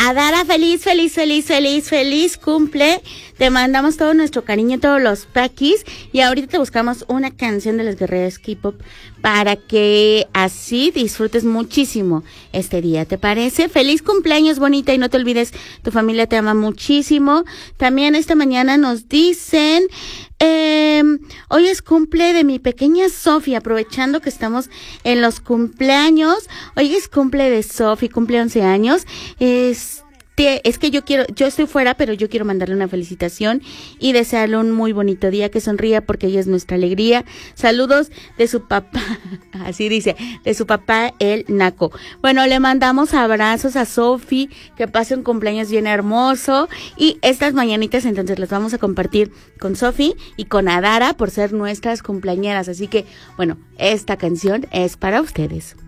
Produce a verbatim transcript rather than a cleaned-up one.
Adara, feliz, feliz, feliz, feliz, feliz cumple. Te mandamos todo nuestro cariño, todos los paquis. Y ahorita te buscamos una canción de las guerreras K-pop para que así disfrutes muchísimo este día, ¿te parece? Feliz cumpleaños, bonita, y no te olvides, tu familia te ama muchísimo. También esta mañana nos dicen, eh, hoy es cumple de mi pequeña Sofi, aprovechando que estamos en los cumpleaños. Hoy es cumple de Sofi, cumple once años. Es Es que yo quiero, yo estoy fuera, pero yo quiero mandarle una felicitación y desearle un muy bonito día, que sonría porque ella es nuestra alegría. Saludos de su papá, así dice, de su papá el Naco. Bueno, le mandamos abrazos a Sofi, que pase un cumpleaños bien hermoso, y estas mañanitas entonces las vamos a compartir con Sofi y con Adara por ser nuestras cumpleañeras. Así que, bueno, esta canción es para ustedes.